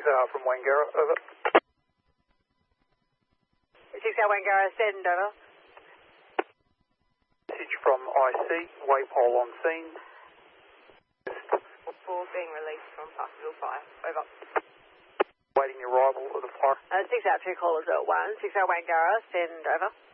from Wangara, over. 6 Wangara, send, over. Message from IC, waypole on scene. 4 being released from Parkerville Fire, over. Waiting arrival of the fire. 6 out, 2 callers at 1. 6 Wangara, send, over.